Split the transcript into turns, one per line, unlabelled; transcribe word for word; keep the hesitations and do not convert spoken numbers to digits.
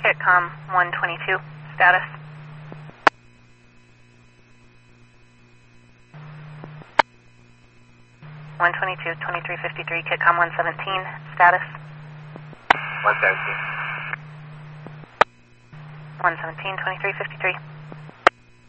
Kitcom one twenty-two, status. one twenty-two, twenty-three fifty-three, Kitcom one seventeen, status.
one seventeen.
one seventeen, twenty-three fifty-three.